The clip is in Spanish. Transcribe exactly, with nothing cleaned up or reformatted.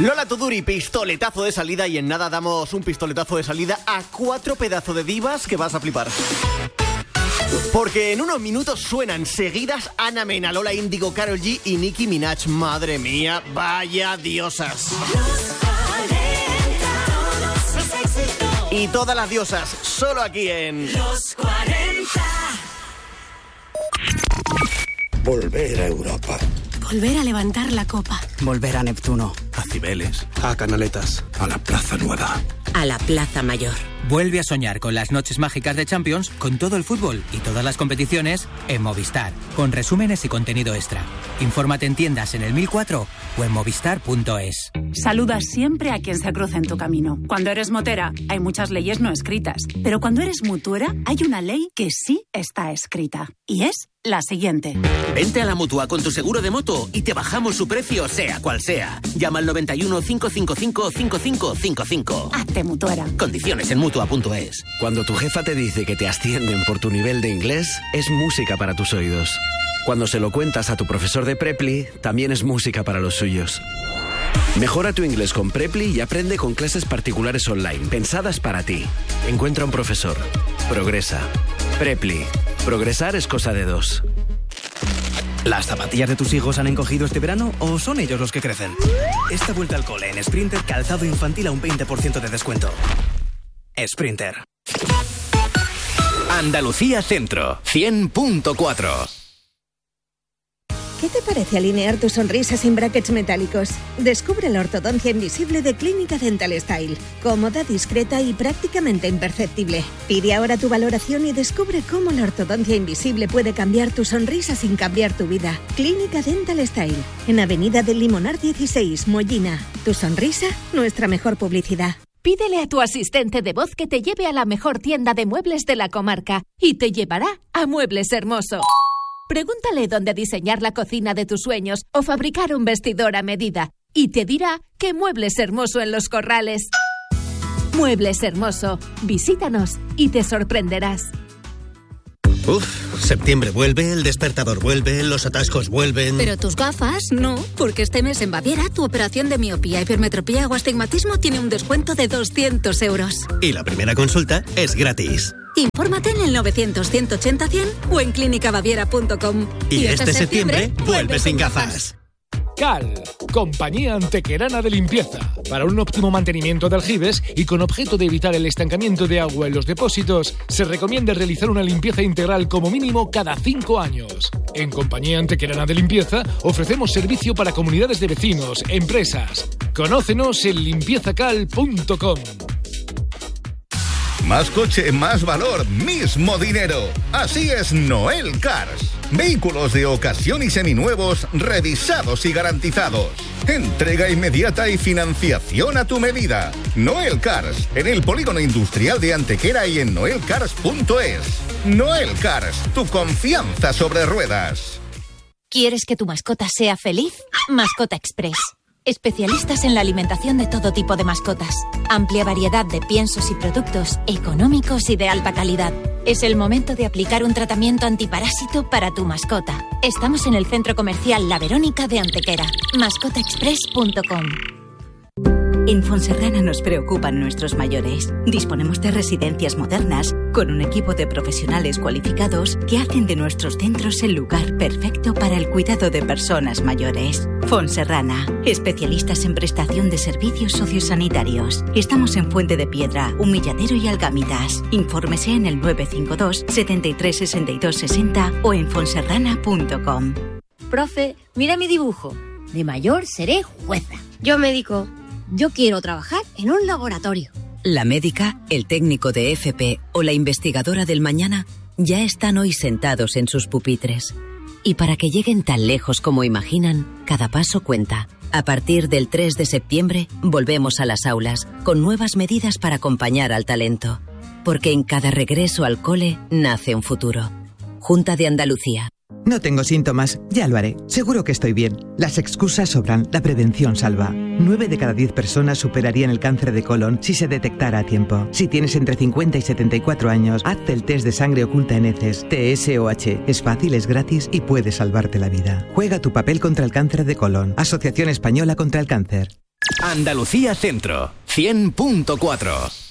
Lola Tuduri, pistoletazo de salida, y en nada damos un pistoletazo de salida a cuatro pedazos de divas que vas a flipar. Porque en unos minutos suenan seguidas Ana Mena, Lola Índigo, Karol G y Nicki Minaj. Madre mía, vaya diosas. Y todas las diosas, solo aquí en Los cuarenta. Volver a Europa. Volver a levantar la copa. Volver a Neptuno. A Cibeles. A Canaletas. A la Plaza Nueva. A la Plaza Mayor. Vuelve a soñar con las noches mágicas de Champions, con todo el fútbol y todas las competiciones en Movistar, con resúmenes y contenido extra. Infórmate en tiendas en el mil cuatro o en movistar punto es. Saluda siempre a quien se cruza en tu camino. Cuando eres motera, hay muchas leyes no escritas. Pero cuando eres mutuera, hay una ley que sí está escrita. Y es la siguiente. Vente a la Mutua con tu seguro de moto y te bajamos su precio, sea cual sea. Llama al noventa y uno, cinco cinco cinco, cinco cinco cinco cinco. Hazte mutuera. Condiciones en mutua punto es. Cuando tu jefa te dice que te ascienden por tu nivel de inglés, es música para tus oídos. Cuando se lo cuentas a tu profesor de Preply, también es música para los suyos. Mejora tu inglés con Preply y aprende con clases particulares online, pensadas para ti. Encuentra un profesor. Progresa. Preply. Progresar es cosa de dos. ¿Las zapatillas de tus hijos han encogido este verano o son ellos los que crecen? Esta vuelta al cole en Sprinter, calzado infantil a un veinte por ciento de descuento. Sprinter. Andalucía Centro, cien punto cuatro. ¿Qué te parece alinear tu sonrisa sin brackets metálicos? Descubre la ortodoncia invisible de Clínica Dental Style. Cómoda, discreta y prácticamente imperceptible. Pide ahora tu valoración y descubre cómo la ortodoncia invisible puede cambiar tu sonrisa sin cambiar tu vida. Clínica Dental Style, en Avenida del Limonar dieciséis, Mollina. Tu sonrisa, nuestra mejor publicidad. Pídele a tu asistente de voz que te lleve a la mejor tienda de muebles de la comarca y te llevará a Muebles Hermoso. Pregúntale dónde diseñar la cocina de tus sueños o fabricar un vestidor a medida y te dirá que Muebles Hermoso en Los Corrales. Muebles Hermoso. Visítanos y te sorprenderás. Uf, septiembre vuelve, el despertador vuelve, los atascos vuelven... Pero tus gafas, no, porque este mes en Baviera tu operación de miopía, hipermetropía o astigmatismo tiene un descuento de doscientos euros. Y la primera consulta es gratis. Infórmate en el novecientos, ciento ochenta, cien o en clínica baviera punto com. Y, y este, este septiembre, septiembre vuelve sin gafas. Cal, compañía antequerana de limpieza, para un óptimo mantenimiento de aljibes y con objeto de evitar el estancamiento de agua en los depósitos, se recomienda realizar una limpieza integral como mínimo cada cinco años. En Compañía Antequerana de Limpieza ofrecemos servicio para comunidades de vecinos, empresas. Conócenos en limpieza cal punto com. Más coche, más valor, mismo dinero. Así es Noel Cars. Vehículos de ocasión y seminuevos, revisados y garantizados. Entrega inmediata y financiación a tu medida. Noel Cars, en el polígono industrial de Antequera y en noel cars punto es. Noel Cars, tu confianza sobre ruedas. ¿Quieres que tu mascota sea feliz? Mascota Express. Especialistas en la alimentación de todo tipo de mascotas. Amplia variedad de piensos y productos económicos y de alta calidad. Es el momento de aplicar un tratamiento antiparásito para tu mascota. Estamos en el Centro Comercial La Verónica de Antequera. mascota express punto com. En Fonserrana nos preocupan nuestros mayores. Disponemos de residencias modernas con un equipo de profesionales cualificados que hacen de nuestros centros el lugar perfecto para el cuidado de personas mayores. Fonserrana, especialistas en prestación de servicios sociosanitarios. Estamos en Fuente de Piedra, Humilladero y Algámitas. Infórmese en el nueve cinco dos, setenta y tres, sesenta y dos, sesenta o en fonserrana punto com. Profe, mira mi dibujo. De mayor seré jueza. Yo médico. Yo quiero trabajar en un laboratorio. La médica, el técnico de F P o la investigadora del mañana ya están hoy sentados en sus pupitres. Y para que lleguen tan lejos como imaginan, cada paso cuenta. A partir del tres de septiembre, volvemos a las aulas con nuevas medidas para acompañar al talento. Porque en cada regreso al cole nace un futuro. Junta de Andalucía. No tengo síntomas, ya lo haré. Seguro que estoy bien. Las excusas sobran, la prevención salva. nueve de cada diez personas superarían el cáncer de colon si se detectara a tiempo. Si tienes entre cincuenta y setenta y cuatro años, hazte el test de sangre oculta en heces, T S O H. Es fácil, es gratis y puede salvarte la vida. Juega tu papel contra el cáncer de colon. Asociación Española contra el Cáncer. Andalucía Centro, cien punto cuatro.